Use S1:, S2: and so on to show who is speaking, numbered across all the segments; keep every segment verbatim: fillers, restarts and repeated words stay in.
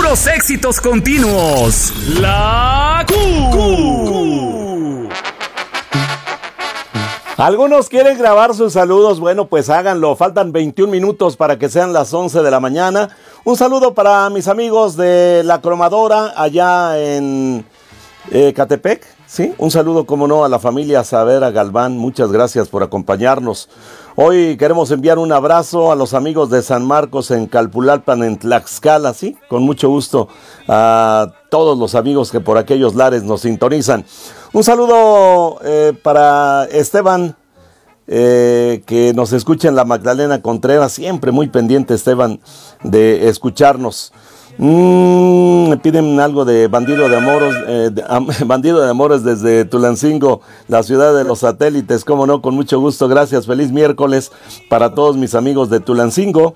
S1: puros éxitos continuos. La Q.
S2: Algunos quieren grabar sus saludos, bueno, pues háganlo. Faltan veintiún minutos para que sean las once de la mañana. Un saludo para mis amigos de La Cromadora allá en eh, Catepec, ¿sí? Un saludo, como no, a la familia Saavedra Galván. Muchas gracias por acompañarnos. Hoy queremos enviar un abrazo a los amigos de San Marcos en Calpulalpan, en Tlaxcala, ¿sí? Con mucho gusto a todos los amigos que por aquellos lares nos sintonizan. Un saludo eh, para Esteban, eh, que nos escucha en la Magdalena Contreras, siempre muy pendiente Esteban de escucharnos. Mm, me piden algo de Bandido de Amores, eh, de, am, Bandido de Amores desde Tulancingo, la ciudad de los satélites, cómo no, con mucho gusto, gracias, feliz miércoles para todos mis amigos de Tulancingo.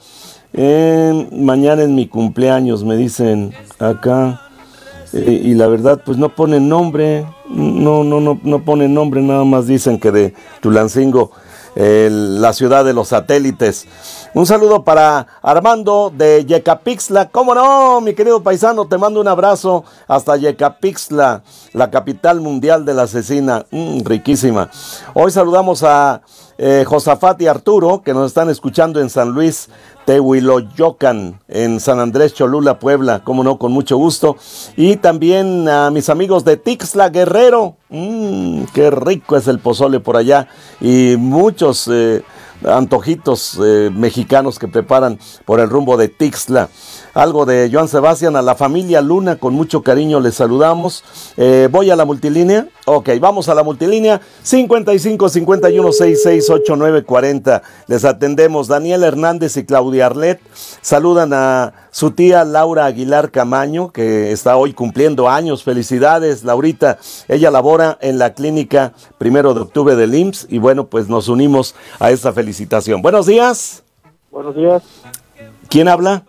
S2: Eh, mañana es mi cumpleaños, me dicen acá. Eh, y la verdad, pues no ponen nombre, no, no, no, no ponen nombre, nada más dicen que de Tulancingo, eh, la ciudad de los satélites. Un saludo para Armando de Yecapixtla, cómo no, mi querido paisano, te mando un abrazo hasta Yecapixtla, la capital mundial de la cecina, mm, riquísima. Hoy saludamos a eh, Josafat y Arturo, que nos están escuchando en San Luis Tehuiloyocan, en San Andrés Cholula, Puebla, cómo no, con mucho gusto. Y también a mis amigos de Tixla Guerrero, mmm, qué rico es el pozole por allá, y muchos eh, antojitos eh, mexicanos que preparan por el rumbo de Tixla. Algo de Joan Sebastián, a la familia Luna, con mucho cariño les saludamos. Eh, ¿Voy a la multilínea? Ok, vamos a la multilínea, cincuenta y cinco, cincuenta y uno, sesenta y seis, ochenta y nueve, cuarenta. Les atendemos Daniel Hernández y Claudia Arlet. Saludan a su tía Laura Aguilar Camaño, que está hoy cumpliendo años. Felicidades, Laurita. Ella labora en la clínica Primero de Octubre del I M S S y bueno, pues nos unimos a esta felicitación. Buenos días.
S3: Buenos días.
S2: ¿Quién habla?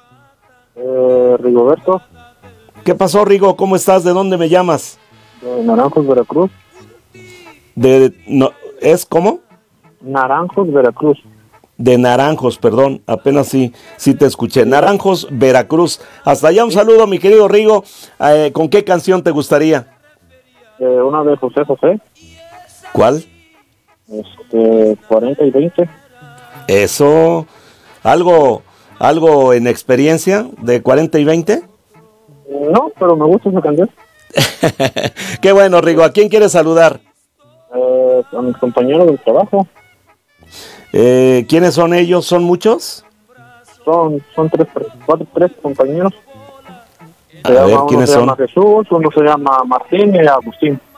S3: Eh, Rigoberto.
S2: ¿Qué pasó, Rigo? ¿Cómo estás? ¿De dónde me llamas?
S3: De Naranjos, Veracruz.
S2: De, no, ¿es cómo?
S3: Naranjos, Veracruz.
S2: De Naranjos, perdón, apenas sí, sí te escuché. Naranjos, Veracruz. Hasta allá un saludo, mi querido Rigo. Eh, ¿Con qué canción te gustaría?
S3: Eh, una de José José.
S2: ¿Cuál?
S3: Este, cuarenta y veinte.
S2: Eso, algo, algo en experiencia de cuarenta y veinte.
S3: No, pero me gusta esa canción.
S2: Qué bueno, Rigo. ¿A quién quieres saludar?
S3: Eh, a mis compañeros del trabajo.
S2: Eh, ¿Quiénes son ellos? ¿Son muchos?
S3: Son, son tres, cuatro, tres compañeros.
S2: A ver, ¿quiénes son?
S3: Uno se llama Jesús, uno se llama Martín y Agustín.